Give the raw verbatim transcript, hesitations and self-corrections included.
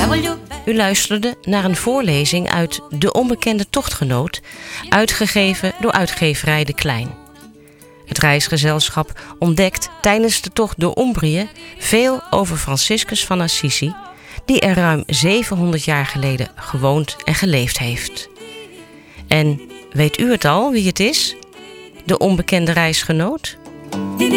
U luisterde naar een voorlezing uit De Onbekende Tochtgenoot, uitgegeven door uitgeverij De Klein. Het reisgezelschap ontdekt tijdens de tocht door Umbrië veel over Franciscus van Assisi, die er ruim zevenhonderd jaar geleden gewoond en geleefd heeft. En weet u het al wie het is? De onbekende reisgenoot?